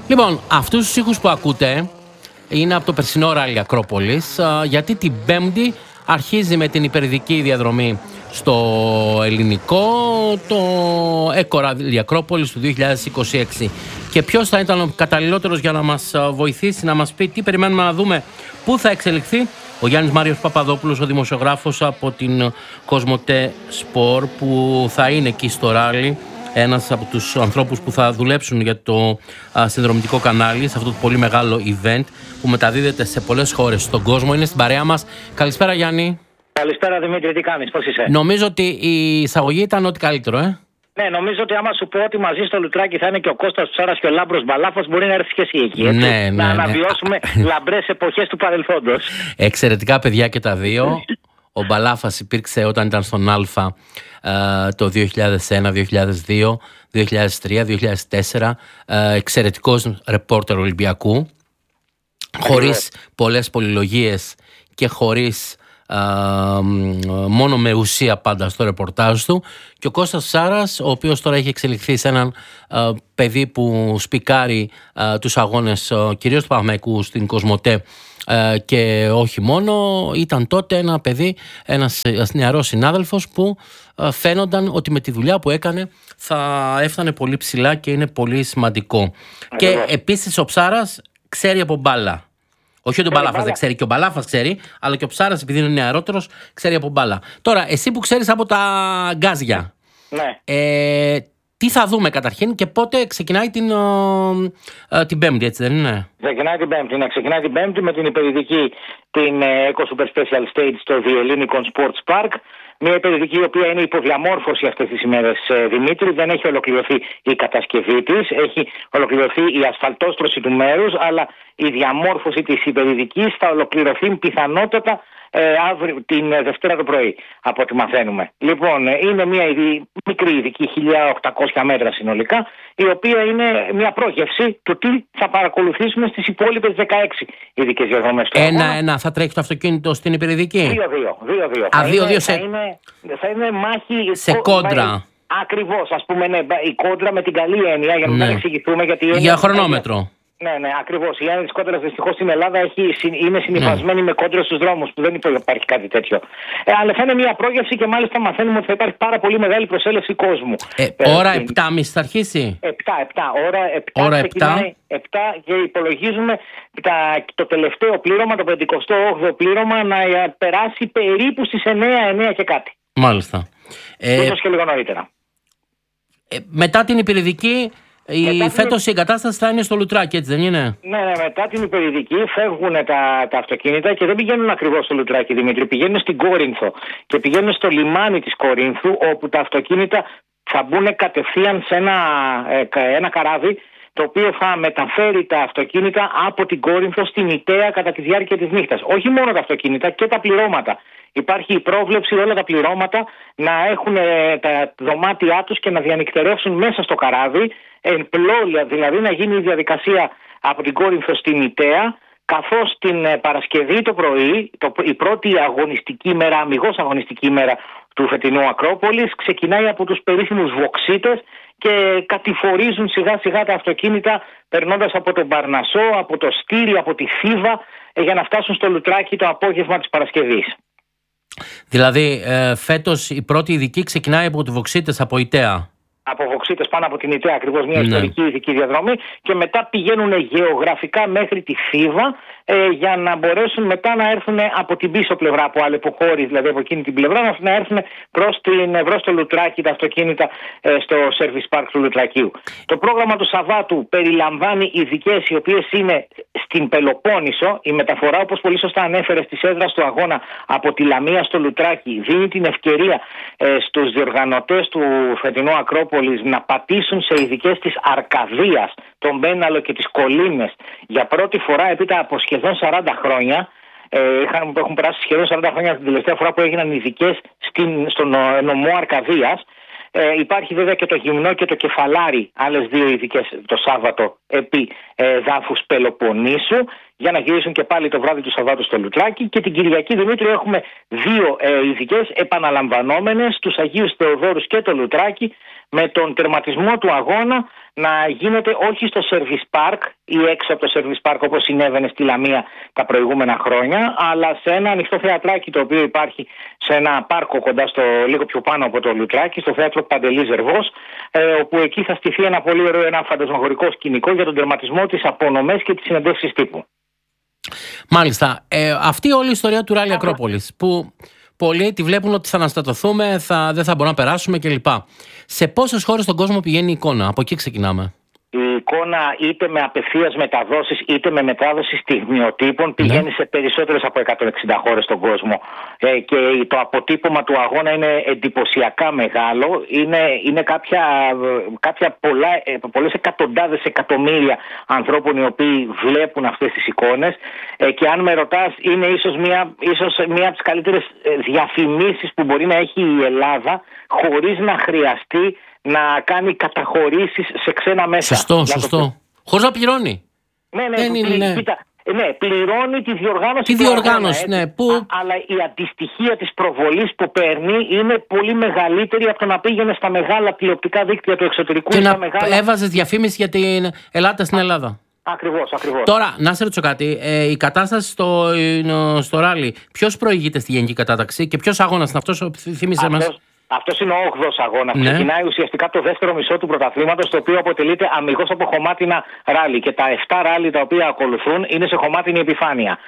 Λοιπόν, αυτούς τους ήχους που ακούτε είναι από το περσινό ράλι Ακρόπολης, γιατί την Πέμπτη αρχίζει με την υπερηδική διαδρομή στο ελληνικό το Eco Rally Ακρόπολης του 2026. Και ποιος θα ήταν ο καταλληλότερος για να μας βοηθήσει, να μας πει τι περιμένουμε να δούμε, πού θα εξελιχθεί? Ο Γιάννης Μάριος Παπαδόπουλος, ο δημοσιογράφος από την Κοσμοτέ Σπορ, που θα είναι εκεί στο ράλι, ένας από τους ανθρώπους που θα δουλέψουν για το συνδρομητικό κανάλι σε αυτό το πολύ μεγάλο event που μεταδίδεται σε πολλές χώρες στον κόσμο. Είναι στην παρέα μας. Καλησπέρα, Γιάννη. Καλησπέρα, Δημήτρη, τι κάνεις, πώς είσαι? Νομίζω ότι η εισαγωγή ήταν ό,τι καλύτερο, Ναι, νομίζω ότι άμα σου πω ότι μαζί στο Λουτράκι θα είναι και ο Κώστας Ψάρας και ο Λάμπρος Μπαλάφος, μπορεί να έρθεις και εσύ εκεί. Έτσι, ναι, να αναβιώσουμε λαμπρές εποχές του παρελθόντος. Εξαιρετικά παιδιά και τα δύο. Ο Μπαλάφας υπήρξε όταν ήταν στον Αλφα το 2001, 2002, 2003, 2004. Εξαιρετικός ρεπόρτερ Ολυμπιακού, χωρίς πολλές πολυλογίες και χωρίς μόνο με ουσία πάντα στο ρεπορτάζ του. Και ο Κώστας Ψάρας, ο οποίος τώρα έχει εξελιχθεί σε έναν παιδί που σπικάρει τους αγώνες κυρίως του Παναθηναϊκού στην Κοσμοτέ και όχι μόνο, ήταν τότε ένα παιδί, ένας νεαρός συνάδελφος που φαίνονταν ότι με τη δουλειά που έκανε θα έφτανε πολύ ψηλά και είναι πολύ σημαντικό. Και επίσης ο Ψάρας ξέρει από μπάλα. Όχι ότι ο Μπαλάφας δεν ξέρει, και ο Μπαλάφας ξέρει, αλλά και ο Ψάρας, επειδή είναι νεαρότερος, ξέρει από μπάλα. Τώρα, εσύ που ξέρεις από τα γκάζια, τι θα δούμε καταρχήν και πότε ξεκινάει την Πέμπτη, έτσι δεν είναι? Ξεκινάει την Πέμπτη, ναι. Ξεκινάει την Πέμπτη με την υπερηδική, την Eco Super Special Stage στο Διελλήνικον Sports Park. Μια υπερηδική η οποία είναι υποδιαμόρφωση αυτές τις ημέρες, Δημήτρη. Δεν έχει ολοκληρωθεί η κατασκευή της. Έχει ολοκληρωθεί η ασφαλτόστρωση του μέρους, αλλά η διαμόρφωση της υπερηδικής θα ολοκληρωθεί πιθανότατα αύριο, την Δευτέρα το πρωί, από ό,τι μαθαίνουμε. Λοιπόν, είναι μια μικρή ειδική, 1.800 μέτρα συνολικά, η οποία είναι μια πρόγευση του τι θα παρακολουθήσουμε στις υπόλοιπες 16 ειδικές διαδρομές. Ένα-ένα θα τρέχει το αυτοκίνητο στην υπερηδική. 2-2. Θα είναι μάχη σε κόντρα. Ακριβώς, ας πούμε, ναι, η κόντρα με την καλή έννοια, για να μην εξηγηθούμε. Για χρονόμετρο. Ναι, ακριβώς. Η έννοια της κόντρας δυστυχώς στην Ελλάδα είναι συνυφασμένη με κόντρες στους δρόμους, που δεν υπάρχει κάτι τέτοιο. Αλλά θα είναι μια πρόγευση και μάλιστα μαθαίνουμε ότι θα υπάρχει πάρα πολύ μεγάλη προσέλευση κόσμου. Ώρα 7.30 θα αρχίσει. 7. Ώρα 7 και υπολογίζουμε το τελευταίο πλήρωμα, το 58ο πλήρωμα, να περάσει περίπου στις 9 και κάτι. Μάλιστα. Ίσως και λίγο νωρίτερα. Μετά την υπηρετική, φέτος η εγκατάσταση θα είναι στο Λουτράκι, έτσι δεν είναι? Ναι, μετά την υπερηδική φεύγουν τα αυτοκίνητα και δεν πηγαίνουν ακριβώς στο Λουτράκι, Δημήτρη. Πηγαίνουν στην Κόρινθο και πηγαίνουν στο λιμάνι της Κορίνθου, όπου τα αυτοκίνητα θα μπουν κατευθείαν σε ένα καράβι, το οποίο θα μεταφέρει τα αυτοκίνητα από την Κόρινθο στην Ιταία κατά τη διάρκεια της νύχτας. Όχι μόνο τα αυτοκίνητα, και τα πληρώματα. Υπάρχει η πρόβλεψη όλα τα πληρώματα να έχουν τα δωμάτια τους και να διανυκτερεύσουν μέσα στο καράβι, πλόλια, δηλαδή να γίνει η διαδικασία από την Κόρινθο στην Ιταία, καθώς την Παρασκευή το πρωί, η πρώτη αγωνιστική μέρα, αμιγώς αγωνιστική μέρα του φετινού Ακρόπολης, ξεκινάει από τους περίφημους βοξίτες και κατηφορίζουν σιγά σιγά τα αυτοκίνητα, περνώντας από τον Παρνασσό, από το Στήρι, από τη Θήβα, για να φτάσουν στο Λουτράκι το απόγευμα της Παρασκευής. Δηλαδή φέτος η πρώτη ειδική ξεκινάει από τους βοξίτες, από Ιταία. Από βοξίτες πάνω από την Ιταία, ακριβώς, μια ιστορική ειδική διαδρομή, και μετά πηγαίνουν γεωγραφικά μέχρι τη Θήβα, για να μπορέσουν μετά να έρθουν από την πίσω πλευρά, από άλλη υποχώρη, δηλαδή από εκείνη την πλευρά, να έρθουν προς το Λουτράκι τα αυτοκίνητα στο Service Park του Λουτρακίου. Το πρόγραμμα του Σαββάτου περιλαμβάνει ειδικές οι οποίες είναι στην Πελοπόννησο. Η μεταφορά, όπως πολύ σωστά ανέφερε, της έδρας του αγώνα από τη Λαμία στο Λουτράκι δίνει την ευκαιρία στους διοργανωτές του φετινού Ακρόπολης να πατήσουν σε ειδικές της Αρκαδίας, τον Μπέναλο και τις Κολίνες για πρώτη φορά έπειτα από σχεδόν 40 χρόνια. Έχουν περάσει σχεδόν 40 χρόνια την τελευταία φορά που έγιναν ειδικές στον νομό Αρκαδίας. Υπάρχει βέβαια και το Γυμνό και το Κεφαλάρι, άλλες δύο ειδικές το Σάββατο επί δάφους Πελοποννήσου, για να γυρίσουν και πάλι το βράδυ του Σαββάτου στο Λουτράκι. Και την Κυριακή, Δημήτρη, έχουμε δύο ειδικές επαναλαμβανόμενες, τους Αγίους Θεοδόρους και το Λουτράκι, με τον τερματισμό του αγώνα να γίνεται όχι στο Service Park ή έξω από το Service Park όπως συνέβαινε στη Λαμία τα προηγούμενα χρόνια, αλλά σε ένα ανοιχτό θεατράκι το οποίο υπάρχει σε ένα πάρκο κοντά λίγο πιο πάνω από το Λουτράκι, στο θέατρο Παντελή Ζερβός, όπου εκεί θα στηθεί ένα πολύ ωραίο, ένα φαντασμαγορικό σκηνικό για τον τερματισμό, τις απονομές και τις συνεντεύξεις τύπου. Μάλιστα. Αυτή όλη η ιστορία του Ράλι Ακρόπολης, που πολλοί τη βλέπουν ότι θα αναστατωθούμε, δεν θα μπορούμε να περάσουμε κλπ. Σε πόσες χώρες στον κόσμο πηγαίνει η εικόνα? Από εκεί ξεκινάμε. Η εικόνα είτε με απευθείας μεταδόσεις είτε με μετάδοση στιγμιοτύπων πηγαίνει σε περισσότερες από 160 χώρες στον κόσμο. Και το αποτύπωμα του αγώνα είναι εντυπωσιακά μεγάλο. Είναι πολλές εκατοντάδες εκατομμύρια ανθρώπων οι οποίοι βλέπουν αυτές τις εικόνες. Και αν με ρωτάς, είναι ίσως μία από τις καλύτερες διαφημίσεις που μπορεί να έχει η Ελλάδα, χωρίς να χρειαστεί να κάνει καταχωρήσεις σε ξένα μέσα. Σωστό. Χωρίς να πληρώνει. Ναι, πληρώνει τη διοργάνωση. Αλλά η αντιστοιχεία της προβολής που παίρνει είναι πολύ μεγαλύτερη από το να πήγαινε στα μεγάλα τηλεοπτικά δίκτυα του εξωτερικού. Και να έβαζες διαφήμιση για την Ελλάδα στην Ελλάδα. Ακριβώς. Τώρα, να σε ρωτήσω κάτι. Η κατάσταση στο ράλι, ποιος προηγείται στη γενική κατάταξη και ποιος αγώνας είναι αυτός, θύμισε μας? Αυτός είναι ο 8ος αγώνας. Ναι. Ξεκινάει ουσιαστικά το δεύτερο μισό του πρωταθλήματος, το οποίο αποτελείται αμιγώς από χωμάτινα ράλι. Και τα 7 ράλι τα οποία ακολουθούν είναι σε χωμάτινη επιφάνεια.